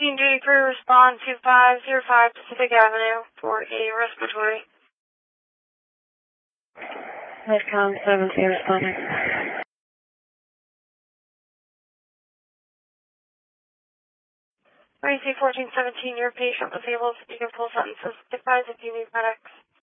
crew, respond to 505 Pacific Avenue for a respiratory. Medcom 7 responding. REC 1417, your patient was able to speak in full sentences. Advise if you need medics.